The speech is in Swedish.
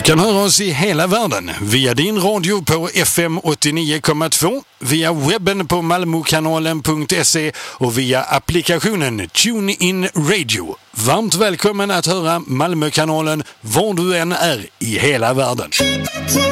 kan höra oss i hela världen via din radio på FM 89,2, via webben på malmokanalen.se och via applikationen TuneIn Radio. Varmt välkommen att höra Malmökanalen var du än är i hela världen.